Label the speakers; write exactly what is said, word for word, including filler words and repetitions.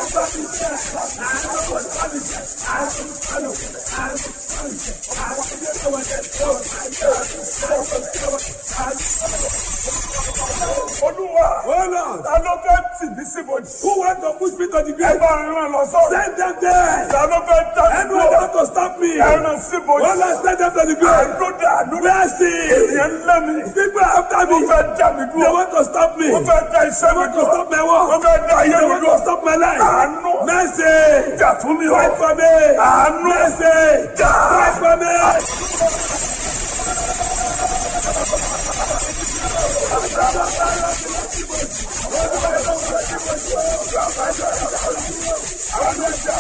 Speaker 1: Who want to push me to the grave? Send them there. Anyone want to stop me? Well, I send them to the grave. Mercy. People after me. They want to stop me. They want to stop my work. They want to stop my life. Mercy. Fight for me. Mercy. Fight for me. I'm